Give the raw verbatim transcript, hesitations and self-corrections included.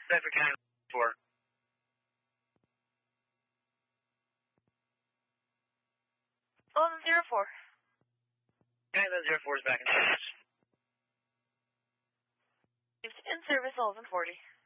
Bedford County four. eleven zero four. Okay, eleven zero four is back in service. In service eleven forty.